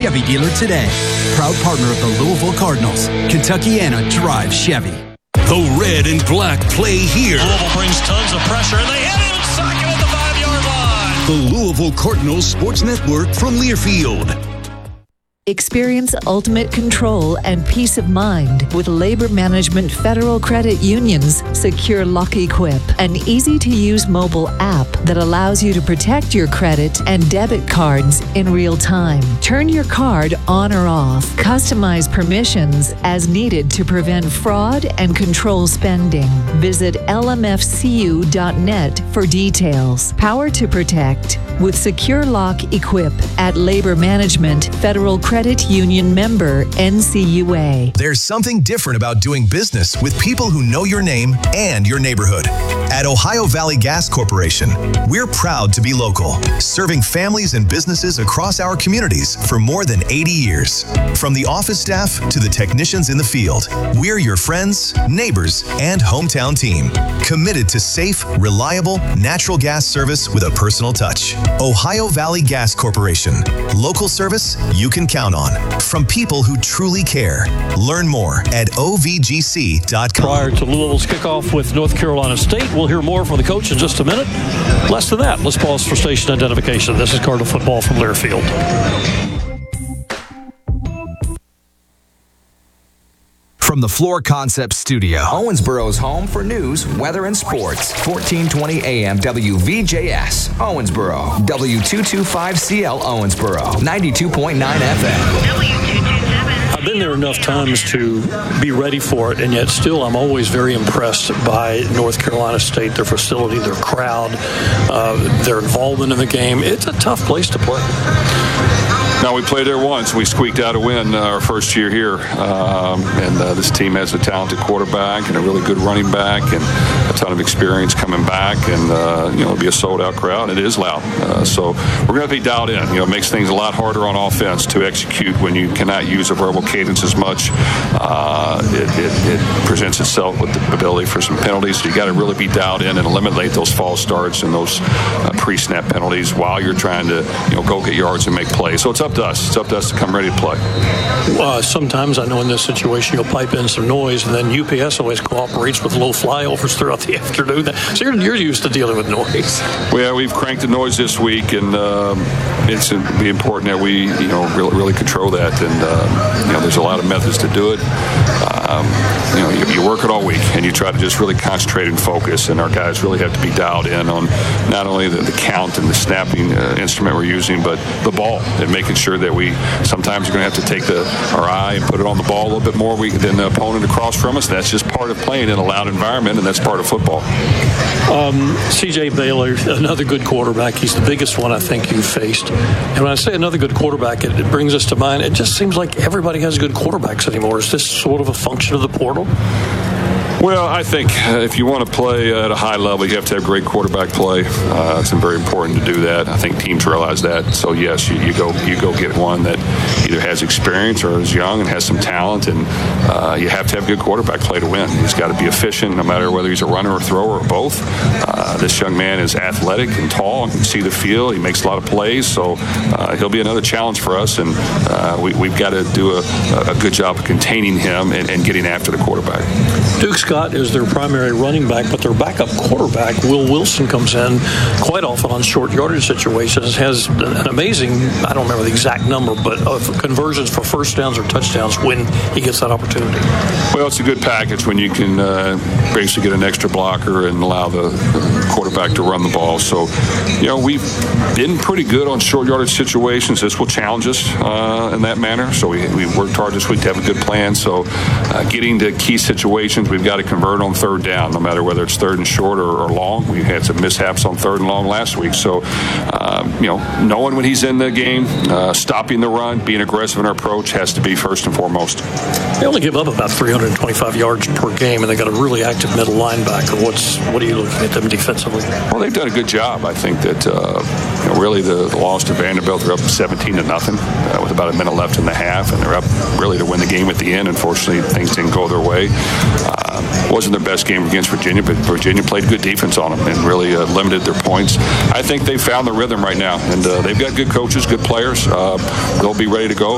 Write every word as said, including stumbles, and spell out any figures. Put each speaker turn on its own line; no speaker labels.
Chevy dealer today. Proud partner of the Louisville Cardinals. Kentuckiana drive Chevy.
The red and black play here.
Louisville brings tons of pressure, and they hit him. Sack him at the five-yard line.
The Louisville Cardinals Sports Network from Learfield.
Experience ultimate control and peace of mind with Labor Management Federal Credit Union's Secure Lock Equip, an easy-to-use mobile app that allows you to protect your credit and debit cards in real time. Turn your card on or off. Customize permissions as needed to prevent fraud and control spending. Visit L M F C U dot net for details. Power to protect with Secure Lock Equip at Labor Management Federal Credit Union member N C U A.
There's something different about doing business with people who know your name and your neighborhood. At Ohio Valley Gas Corporation, we're proud to be local, serving families and businesses across our communities for more than eighty years. From the office staff to the technicians in the field, we're your friends, neighbors, and hometown team. Committed to safe, reliable, natural gas service with a personal touch. Ohio Valley Gas Corporation. Local service you can count on. From people who truly care. Learn more at O V G C dot com.
Prior to Louisville's kickoff with North Carolina State, we'll hear more from the coach in just a minute. Less than that, let's pause for station identification. This is Cardinal Football from Learfield.
From the Floor Concepts Studio, Owensboro's home for news, weather, and sports. fourteen twenty A M W V J S, Owensboro. W two twenty-five C L Owensboro, ninety-two point nine F M.
I've been there enough times to be ready for it, and yet still I'm always very impressed by North Carolina State, their facility, their crowd, uh, their involvement in the game. It's a tough place to play.
No, we played there once. We squeaked out a win uh, our first year here. Um, and uh, this team has a talented quarterback and a really good running back and a ton of experience coming back. And, uh, you know, it'll be a sold-out crowd. It is loud. Uh, so we're going to be dialed in. You know, it makes things a lot harder on offense to execute when you cannot use a verbal cadence as much. Uh, it, it, it presents itself with the ability for some penalties. So you got to really be dialed in and eliminate those false starts and those uh, pre-snap penalties while you're trying to, you know, go get yards and make plays. So it's up to us. It's up to us to come ready to play.
Uh, sometimes I know in this situation you'll pipe in some noise, and then U P S always cooperates with low flyovers throughout the afternoon. So you're, you're used to dealing with noise.
Well, yeah, we've cranked the noise this week, and um, it's uh, be important that we, you know, really, really control that. And uh, you know, there's a lot of methods to do it. Um, you know, you, you work it all week, and you try to just really concentrate and focus. And our guys really have to be dialed in on not only the, the count and the snapping uh, instrument we're using, but the ball and making sure that we sometimes you're going to have to take the our eye and put it on the ball a little bit more we, than the opponent across from us. That's just part of playing in a loud environment, and that's part of football.
Um, C J Baylor, another good quarterback. He's the biggest one I think you've faced. And when I say another good quarterback, it, it brings us to mind, it just seems like everybody has good quarterbacks anymore. Is this sort of a function of the portal?
Well, I think uh, if you want to play at a high level, you have to have great quarterback play. Uh, it's very important to do that. I think teams realize that. So yes, you, you go you go get one that either has experience or is young and has some talent, and uh, you have to have good quarterback play to win. He's got to be efficient, no matter whether he's a runner or thrower or both. Uh, this young man is athletic and tall and can see the field. He makes a lot of plays, so uh, he'll be another challenge for us, and uh, we, we've got to do a, a good job of containing him and, and getting after the quarterback.
Duke Scott is their primary running back, but their backup quarterback, Will Wilson, comes in quite often on short yardage situations, has an amazing, I don't remember the exact number, but of conversions for first downs or touchdowns when he gets that opportunity.
Well, it's a good package when you can uh, basically get an extra blocker and allow the quarterback to run the ball. So, you know, we've been pretty good on short yardage situations. This will challenge us uh, in that manner. So we, we worked hard this week to have a good plan. So uh, getting to key situations, we've got to convert on third down, no matter whether it's third and short or, or long. We had some mishaps on third and long last week. So, um, you know, knowing when he's in the game, uh, stopping the run, being aggressive in our approach has to be first and foremost.
They only give up about three hundred twenty-five yards per game, and they got a really active middle linebacker. What's what are you looking at them defensively?
Well, they've done a good job. I think that uh, you know, really the, the loss to Vanderbilt, they're up seventeen to nothing uh, with about a minute left in the half, and they're up really to win the game at the end. Unfortunately, things didn't go their way. Uh, wasn't their best game against Virginia, but Virginia played good defense on them and really uh, limited their points. I think they've found the rhythm right now, and uh, they've got good coaches, good players. Uh, they'll be ready to go.